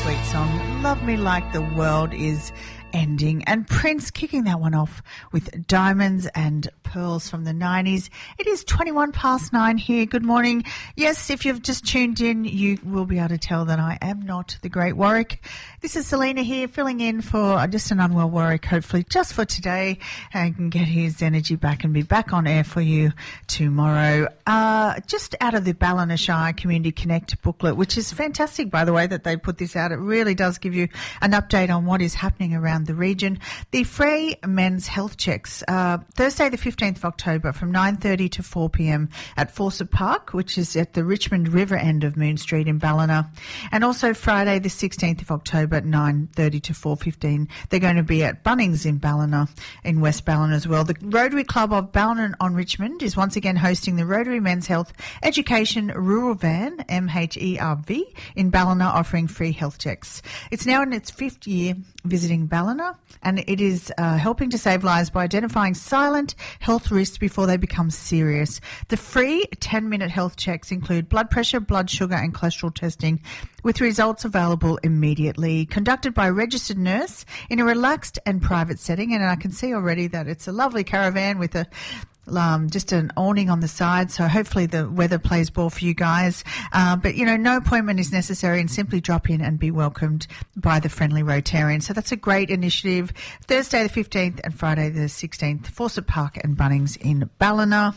sweet song, Love Me Like the World Is Ending, and Prince kicking that one off with Diamonds and Pearls from the 90s. It is 9:21 here. Good morning. Yes, if you've just tuned in, you will be able to tell that I am not the Great Warwick. This is Selena here, filling in for just an unwell Warwick, hopefully just for today, and can get his energy back and be back on air for you tomorrow. Just out of the Ballina Shire Community Connect booklet, which is fantastic, by the way, that they put this out. It really does give you an update on what is happening around the region. The free men's health checks, Thursday the 15th of October from 9:30 to 4 p.m. at Fawcett Park, which is at the Richmond River end of Moon Street in Ballina. And also Friday the 16th of October at 9:30 to 4:15. They're going to be at Bunnings in Ballina, in West Ballina as well. The Rotary Club of Ballina on Richmond is once again hosting the Rotary Men's Health Education Rural Van, MHERV, in Ballina, offering free health checks. It's now in its 5th year visiting Ballina, and it is helping to save lives by identifying silent health risks before they become serious. The free 10-minute health checks include blood pressure, blood sugar and cholesterol testing, with results available immediately, conducted by a registered nurse in a relaxed and private setting. And I can see already that it's a lovely caravan with a just an awning on the side, so hopefully the weather plays ball for you guys. But, you know, no appointment is necessary, and simply drop in and be welcomed by the friendly Rotarian. So that's a great initiative. Thursday the 15th and Friday the 16th, Fawcett Park and Bunnings in Ballina.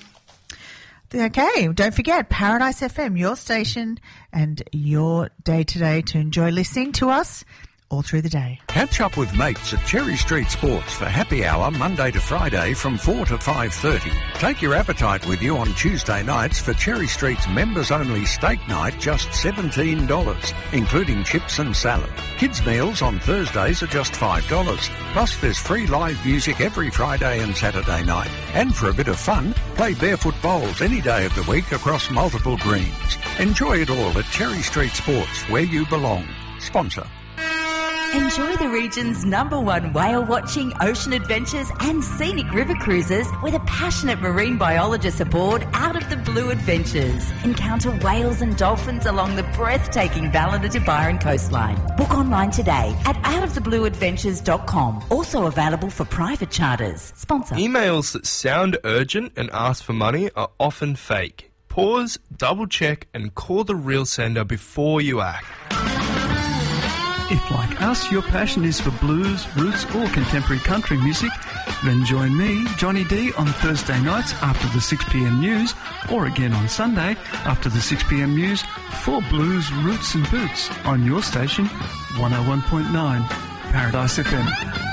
Okay, don't forget, Paradise FM, your station and your day-to-day to enjoy listening to us all through the day. Catch up with mates at Cherry Street Sports for happy hour Monday to Friday from 4 to 5:30. Take your appetite with you on Tuesday nights for Cherry Street's members-only steak night, just $17, including chips and salad. Kids' meals on Thursdays are just $5. Plus there's free live music every Friday and Saturday night. And for a bit of fun, play barefoot bowls any day of the week across multiple greens. Enjoy it all at Cherry Street Sports, where you belong. Sponsor. Enjoy the region's #1 whale watching, ocean adventures and scenic river cruises with a passionate marine biologist aboard Out of the Blue Adventures. Encounter whales and dolphins along the breathtaking Ballina to Byron coastline. Book online today at outoftheblueadventures.com. Also available for private charters. Sponsor. Emails that sound urgent and ask for money are often fake. Pause, double check and call the real sender before you act. If, like us, your passion is for blues, roots or contemporary country music, then join me, Johnny D, on Thursday nights after the 6 p.m. news, or again on Sunday after the 6 p.m. news for blues, roots and boots on your station, 101.9 Paradise FM.